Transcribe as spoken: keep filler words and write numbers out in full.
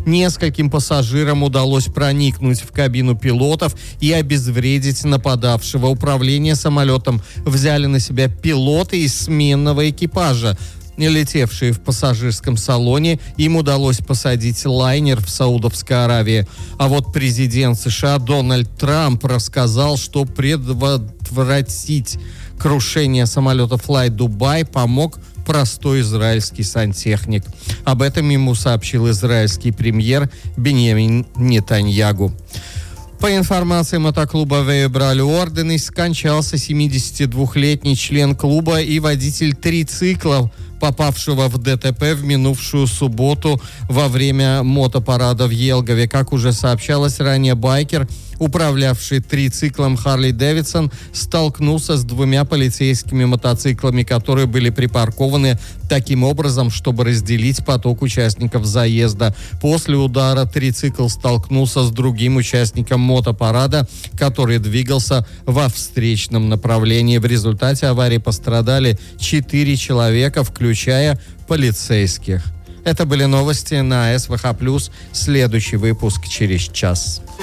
Нескольким пассажирам удалось проникнуть в кабину пилотов и обезвредить нападавшего. Управление самолетом взяли на себя пилоты из сменного экипажа, летевшие в пассажирском салоне. Им удалось посадить лайнер в Саудовской Аравии. А вот президент США Дональд Трамп рассказал, что предотвратить крушение самолета Fly Dubai помог простой израильский сантехник. Об этом ему сообщил израильский премьер Биньямин Нетаньягу. По информации мотоклуба «Вейбрали Ордены», скончался семидесятидвухлетний член клуба и водитель трициклов, попавшего в ДТП в минувшую субботу во время мотопарада в Елгове. Как уже сообщалось ранее, байкер, управлявший трициклом Харли Дэвидсон, столкнулся с двумя полицейскими мотоциклами, которые были припаркованы таким образом, чтобы разделить поток участников заезда. После удара трицикл столкнулся с другим участником мотопарада, который двигался во встречном направлении. В результате аварии пострадали четыре человека, включая полицейских. Это были новости на СВХ+. Следующий выпуск через час.